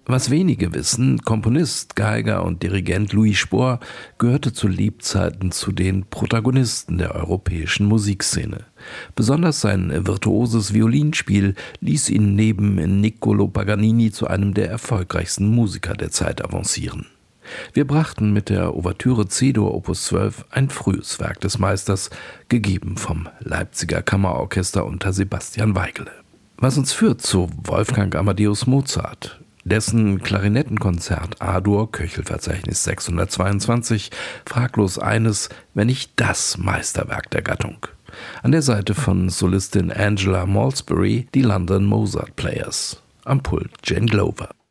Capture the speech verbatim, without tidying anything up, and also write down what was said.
Was wenige wissen, Komponist, Geiger und Dirigent Louis Spohr gehörte zu Lebzeiten zu den Protagonisten der europäischen Musikszene. Besonders sein virtuoses Violinspiel ließ ihn neben Niccolò Paganini zu einem der erfolgreichsten Musiker der Zeit avancieren. Wir brachten mit der Ouvertüre C-Dur Opus zwölf ein frühes Werk des Meisters, gegeben vom Leipziger Kammerorchester unter Sebastian Weigele. Was uns führt zu Wolfgang Amadeus Mozart, dessen Klarinettenkonzert A-Dur, Köchelverzeichnis sechshundertzweiundzwanzig, fraglos eines, wenn nicht das Meisterwerk der Gattung. An der Seite von Solistin Angela Malsbury die London Mozart Players. Am Pult Jane Glover.